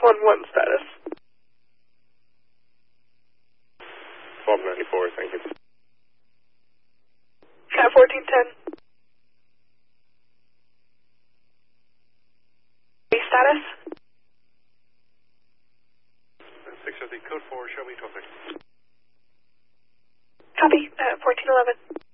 11 status. Bob 94, thank you. Cat 1410. Status? 650, code 4, show me traffic. Copy, 1411.